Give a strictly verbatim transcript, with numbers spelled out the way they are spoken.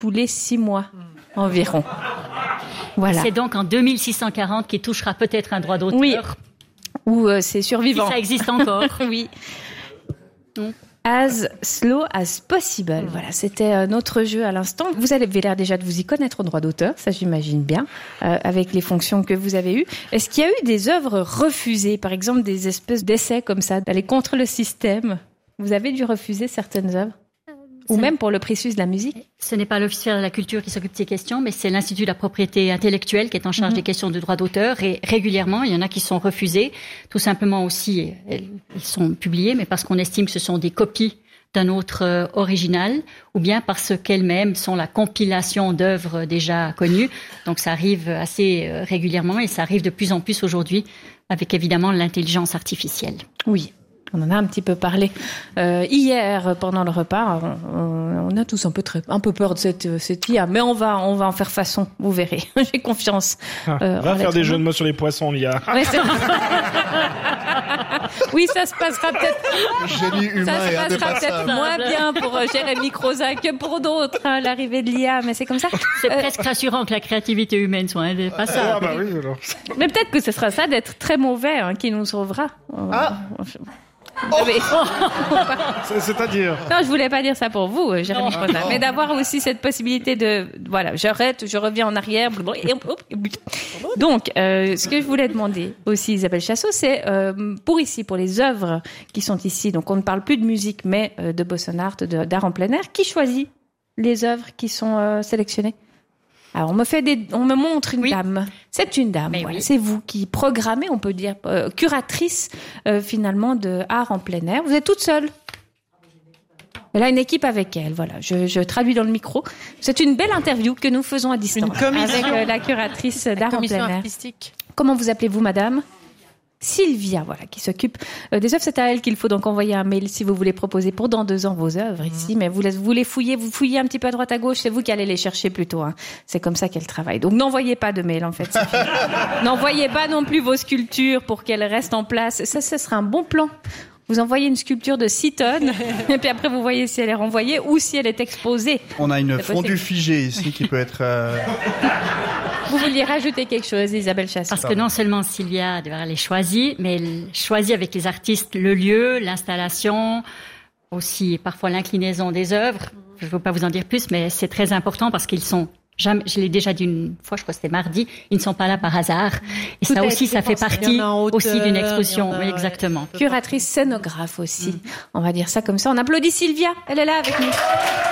tous les six mois environ. Voilà. C'est donc en deux mille six cent quarante qu'il touchera peut-être un droit d'auteur. Oui. Ou euh, c'est survivant. Si ça existe encore. Oui. Mm. As slow as possible. Voilà, c'était euh, notre jeu à l'instant. Vous avez l'air déjà de vous y connaître au droit d'auteur, ça j'imagine bien, euh, avec les fonctions que vous avez eues. Est-ce qu'il y a eu des œuvres refusées, par exemple des espèces d'essais comme ça, d'aller contre le système? Vous avez dû refuser certaines œuvres? Ou même pour le prix suisse de la musique? Ce n'est pas l'Office de la culture qui s'occupe de ces questions, mais c'est l'Institut de la propriété intellectuelle qui est en charge mmh. des questions de droit d'auteur. Et régulièrement, il y en a qui sont refusés. Tout simplement aussi, ils sont publiés, mais parce qu'on estime que ce sont des copies d'un autre euh, original, ou bien parce qu'elles-mêmes sont la compilation d'œuvres déjà connues. Donc ça arrive assez euh, régulièrement et ça arrive de plus en plus aujourd'hui, avec évidemment l'intelligence artificielle. Oui. On en a un petit peu parlé euh, hier pendant le repas. On, on a tous un peu très, un peu peur de cette cette I A, mais on va on va en faire façon. Vous verrez. J'ai confiance. Euh, va faire des jeux de mots sur les poissons, l'I A. Ouais, oui, ça se passera peut-être. Génie humain ça se passera peut-être moins bien pour Jérémy Crozat que pour d'autres, hein, l'arrivée de l'I A, mais c'est comme ça. C'est euh... presque rassurant que la créativité humaine soit indépassable. Ah bah oui, alors. Mais peut-être que ce sera ça d'être très mauvais hein, qui nous sauvera. Ah. Oh. Mais... C'est-à-dire Non, je voulais pas dire ça pour vous, Jérémy Crozat, mais d'avoir aussi cette possibilité de, voilà, j'arrête, je reviens en arrière. Donc, euh, ce que je voulais demander aussi, Isabelle Chassot, c'est euh, pour ici, pour les œuvres qui sont ici. Donc, on ne parle plus de musique, mais euh, de Boston Art, de, d'art en plein air. Qui choisit les œuvres qui sont euh, sélectionnées? Alors, on me fait des, on me montre une oui. dame. C'est une dame. Voilà. Oui. C'est vous qui programmez, on peut dire, euh, curatrice, euh, finalement, de art en plein air. Vous êtes toute seule. Elle a une équipe avec elle. Voilà. Je, je traduis dans le micro. C'est une belle interview que nous faisons à distance. Une commission. Avec euh, la curatrice d'art en plein air. Commission artistique. Comment vous appelez-vous, madame? Sylvia, voilà, qui s'occupe euh, des œuvres. C'est à elle qu'il faut donc envoyer un mail si vous voulez proposer pour dans deux ans vos œuvres ici. Mmh. Mais vous, vous les fouillez, vous fouillez un petit peu à droite à gauche, c'est vous qui allez les chercher plutôt. Hein. C'est comme ça qu'elle travaille. Donc n'envoyez pas de mail en fait. N'envoyez pas non plus vos sculptures pour qu'elles restent en place. Ça, ce sera un bon plan. Vous envoyez une sculpture de six tonnes et puis après vous voyez si elle est renvoyée ou si elle est exposée. On a une fondue figée ici qui peut être... Euh... Vous vouliez rajouter quelque chose, Isabelle Chassot? Parce que non seulement Sylvia les choisit, mais elle choisit avec les artistes le lieu, l'installation, aussi parfois l'inclinaison des œuvres. Je ne veux pas vous en dire plus, mais c'est très important parce qu'ils sont jamais, je l'ai déjà dit une fois, je crois que c'était mardi, ils ne sont pas là par hasard. Et tout ça aussi, ça fait partie hauteur, aussi d'une exposition. A, oui, exactement. Curatrice scénographe aussi. Mmh. On va dire ça comme ça. On applaudit Sylvia. Elle est là avec nous.